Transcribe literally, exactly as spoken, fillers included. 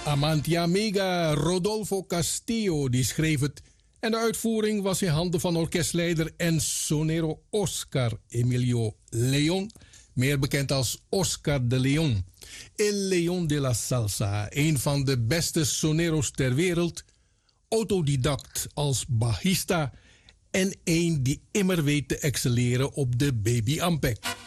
Amantia Mega, Rodolfo Castillo, die schreef het. En de uitvoering was in handen van orkestleider en sonero Oscar Emilio Leon, meer bekend als Oscar de Leon. El Leon de la Salsa, een van de beste soneros ter wereld, autodidact als bajista en een die immer weet te excelleren op de baby ampek.